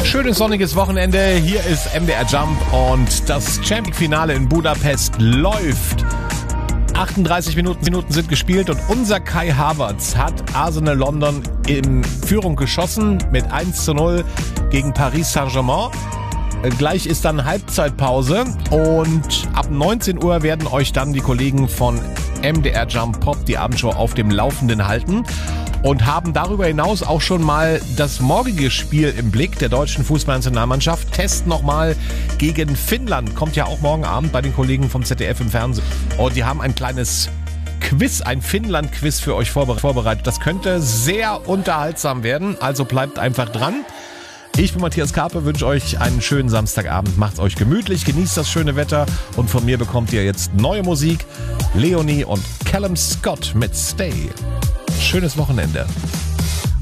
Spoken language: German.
Schönes sonniges Wochenende. Hier ist MDR Jump und das Champions League-Finale in Budapest läuft. 38 Minuten sind gespielt und unser Kai Havertz hat Arsenal London in Führung geschossen mit 1:0 gegen Paris Saint-Germain. Gleich ist dann Halbzeitpause und ab 19 Uhr werden euch dann die Kollegen von MDR Jump Pop die Abendshow auf dem Laufenden halten und haben darüber hinaus auch schon mal das morgige Spiel im Blick der deutschen Fußballnationalmannschaft. Test nochmal gegen Finnland, kommt ja auch morgen Abend bei den Kollegen vom ZDF im Fernsehen. Und die haben ein kleines Quiz, ein Finnland-Quiz für euch vorbereitet. Das könnte sehr unterhaltsam werden, also bleibt einfach dran. Ich bin Matthias Karpe, wünsche euch einen schönen Samstagabend. Macht's euch gemütlich, genießt das schöne Wetter und von mir bekommt ihr jetzt neue Musik. Leonie und Callum Scott mit Stay. Schönes Wochenende.